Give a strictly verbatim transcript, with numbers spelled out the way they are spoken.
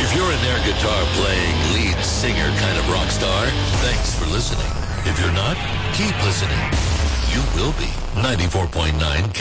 If you're an air guitar playing, lead singer kind of rock star, thanks for listening. If you're not, keep listening. You will be. ninety-four point nine